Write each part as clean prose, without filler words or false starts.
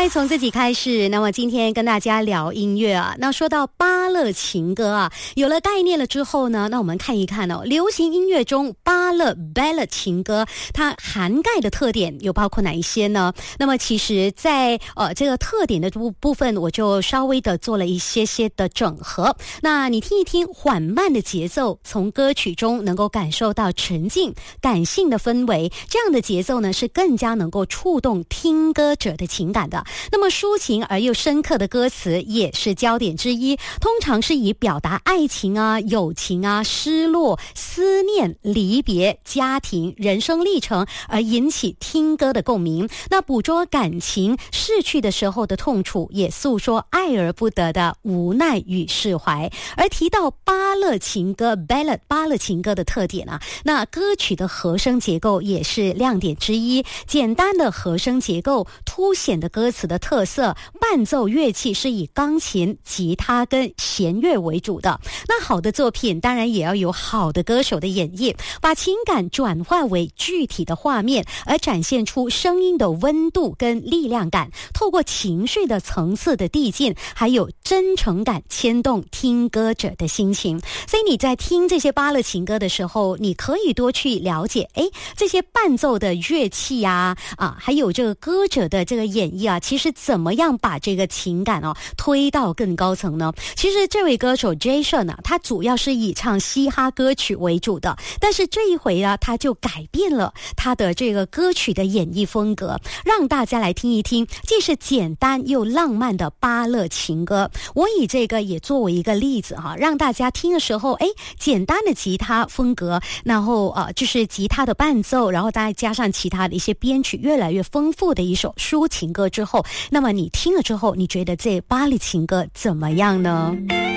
爱从自己开始。那么今天跟大家聊音乐啊，那说到芭乐情歌啊，有了概念了之后呢，那我们看一看哦，流行音乐中芭乐 ballad 情歌它涵盖的特点有包括哪一些呢？那么其实在这个特点的部分，我就稍微的做了一些的整合。那你听一听缓慢的节奏，从歌曲中能够感受到沉静感性的氛围，这样的节奏呢是更加能够触动听歌者的情感的。那么抒情而又深刻的歌词也是焦点之一，通常是以表达爱情啊、友情啊、失落、思念、离别、家庭、人生历程而引起听歌的共鸣。那捕捉感情逝去的时候的痛楚，也诉说爱而不得的无奈与释怀。而提到芭乐情歌 ballad 芭乐情歌的特点啊，那歌曲的和声结构也是亮点之一。简单的和声结构凸显的歌词的特色，伴奏乐器是以钢琴、吉他跟弦乐为主的。那好的作品当然也要有好的歌手的演绎，把情感转化为具体的画面，而展现出声音的温度跟力量感，透过情绪的层次的递进，还有真诚感牵动听歌者的心情。所以你在听这些芭乐情歌的时候，你可以多去了解这些伴奏的乐器啊，还有这个歌者的这个演绎啊，其实怎么样把这个情感推到更高层呢？其实这位歌手 Jason 啊，他主要是以唱嘻哈歌曲为主的，但是这一回呢，他就改变了他的这个歌曲的演绎风格，让大家来听一听既是简单又浪漫的芭乐情歌。我以这个也作为一个例子让大家听的时候简单的吉他风格，然后就是吉他的伴奏，然后再加上其他的一些编曲越来越丰富的一首抒情歌之后，那么你听了之后，你觉得这芭乐情歌怎么样呢？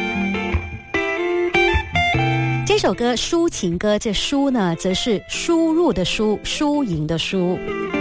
这首歌抒情歌，这抒呢则是输入的输，输赢的输。